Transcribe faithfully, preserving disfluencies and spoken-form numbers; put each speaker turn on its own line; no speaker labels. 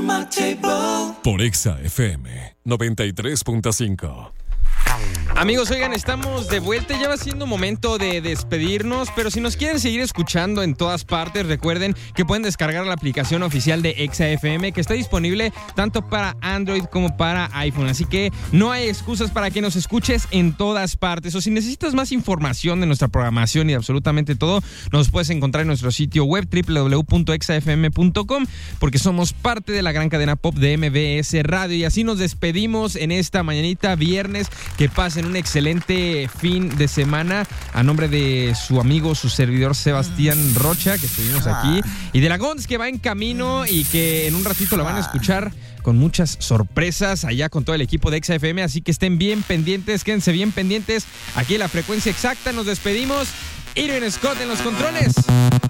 Por Exa F M noventa y tres punto cinco.
Amigos, oigan, estamos de vuelta. Ya va siendo momento de despedirnos, pero si nos quieren seguir escuchando en todas partes, recuerden que pueden descargar la aplicación oficial de Exa F M, que está disponible tanto para Android como para iPhone. Así que no hay excusas para que nos escuches en todas partes. O si necesitas más información de nuestra programación y absolutamente todo, nos puedes encontrar en nuestro sitio web doble u doble u doble u punto exa f m punto com, porque somos parte de la gran cadena pop de M B S Radio. Y así nos despedimos en esta mañanita viernes. Que pasen un excelente fin de semana. A nombre de su amigo, su servidor Sebastián Rocha, que estuvimos aquí, y de la Gons, que va en camino y que en un ratito la van a escuchar con muchas sorpresas allá con todo el equipo de Exa F M. Así que estén bien pendientes, quédense bien pendientes aquí en la frecuencia exacta. Nos despedimos. Irving Scott en los controles.